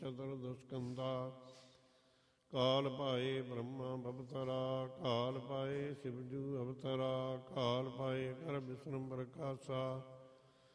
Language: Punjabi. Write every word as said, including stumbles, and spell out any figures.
ਚਤੁਰਦਸਕੰਧਾ। ਕਾਲ ਪਾਏ ਬ੍ਰਹਮਾ ਬਵਤਰਾ, ਕਾਲ ਪਾਏ ਸਿਵਜੂ ਅਵਤਰਾ, ਕਾਲ ਪਾਏ ਕਰ ਵਿਸ਼ਨੂੰ ਪ੍ਰਕਾਸ਼ਾ।